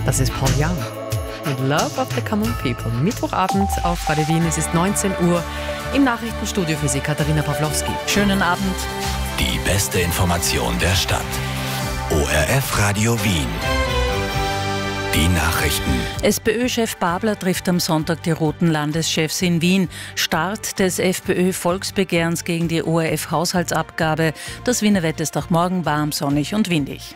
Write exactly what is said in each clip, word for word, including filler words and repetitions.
Das ist Paul Young mit Love of the Common People. Mittwochabend auf Radio Wien. Es ist neunzehn Uhr. Im Nachrichtenstudio für Sie Katharina Pawlowski. Schönen Abend. Die beste Information der Stadt. O R F Radio Wien. Die Nachrichten. SPÖ-Chef Babler trifft am Sonntag die roten Landeschefs in Wien. Start des FPÖ-Volksbegehrens gegen die O R F-Haushaltsabgabe. Das Wiener Wetter ist auch morgen warm, sonnig und windig.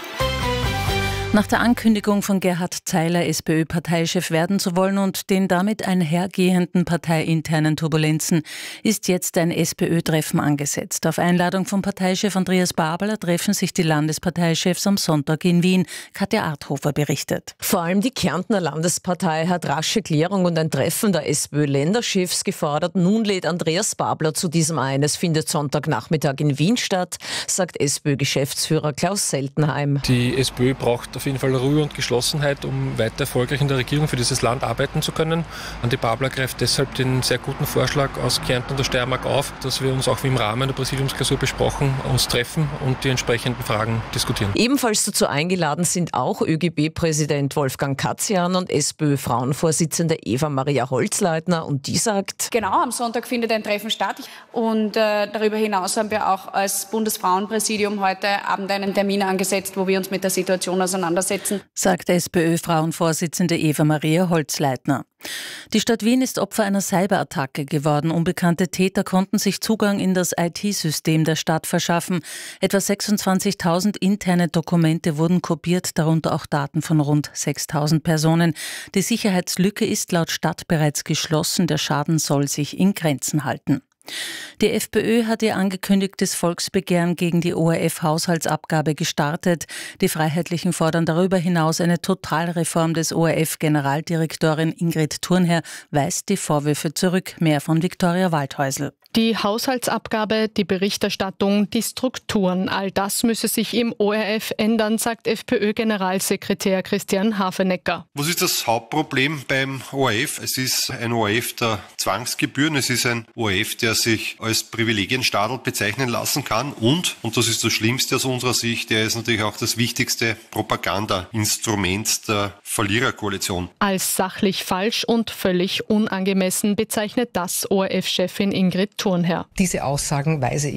Nach der Ankündigung von Gerhard Zeiler, SPÖ-Parteichef werden zu wollen und den damit einhergehenden parteiinternen Turbulenzen, ist jetzt ein SPÖ-Treffen angesetzt. Auf Einladung von Parteichef Andreas Babler treffen sich die Landesparteichefs am Sonntag in Wien. Katja Arthofer berichtet. Vor allem die Kärntner Landespartei hat rasche Klärung und ein Treffen der SPÖ-Länderchefs gefordert. Nun lädt Andreas Babler zu diesem ein. Es findet Sonntagnachmittag in Wien statt, sagt SPÖ-Geschäftsführer Klaus Seltenheim. Die SPÖ braucht auf jeden Fall Ruhe und Geschlossenheit, um weiter erfolgreich in der Regierung für dieses Land arbeiten zu können. Andi Babler greift deshalb den sehr guten Vorschlag aus Kärnten und der Steiermark auf, dass wir uns auch wie im Rahmen der Präsidiumsklausur besprochen, uns treffen und die entsprechenden Fragen diskutieren. Ebenfalls dazu eingeladen sind auch ÖGB-Präsident Wolfgang Katzian und SPÖ-Frauenvorsitzende Eva-Maria Holzleitner, und die sagt: Genau, am Sonntag findet ein Treffen statt und äh, darüber hinaus haben wir auch als Bundesfrauenpräsidium heute Abend einen Termin angesetzt, wo wir uns mit der Situation auseinandersetzen. Sagt SPÖ-Frauenvorsitzende Eva-Maria Holzleitner. Die Stadt Wien ist Opfer einer Cyberattacke geworden. Unbekannte Täter konnten sich Zugang in das I T-System der Stadt verschaffen. Etwa sechsundzwanzigtausend interne Dokumente wurden kopiert, darunter auch Daten von rund sechstausend Personen. Die Sicherheitslücke ist laut Stadt bereits geschlossen. Der Schaden soll sich in Grenzen halten. Die FPÖ hat ihr angekündigtes Volksbegehren gegen die O R F-Haushaltsabgabe gestartet. Die Freiheitlichen fordern darüber hinaus eine Totalreform des O R F-Generaldirektorin Ingrid Thurnherr weist die Vorwürfe zurück. Mehr von Viktoria Waldhäusl. Die Haushaltsabgabe, die Berichterstattung, die Strukturen, all das müsse sich im O R F ändern, sagt FPÖ-Generalsekretär Christian Hafenecker. Was ist das Hauptproblem beim O R F? Es ist ein O R F der Zwangsgebühren, es ist ein O R F, der sich als Privilegienstadel bezeichnen lassen kann und, und das ist das Schlimmste aus unserer Sicht, der ist natürlich auch das wichtigste Propagandainstrument der Verliererkoalition. Als sachlich falsch und völlig unangemessen bezeichnet das O R F-Chefin Ingrid Thurnherr. Diese Aussagen weise